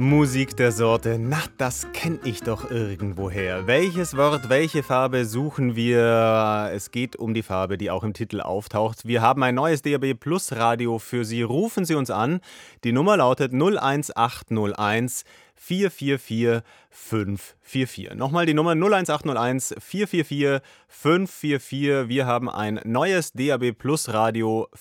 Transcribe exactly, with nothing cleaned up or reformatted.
Musik der Sorte, na, das kenne ich doch irgendwoher. Welches Wort, welche Farbe suchen wir? Es geht um die Farbe, die auch im Titel auftaucht. Wir haben ein neues D A B Plus Radio für Sie. Rufen Sie uns an. Die Nummer lautet null eins acht null eins vier vier vier fünf vier vier. Nochmal die Nummer null eins acht null eins vier vier vier fünf vier vier. Wir haben ein neues D A B Plus Radio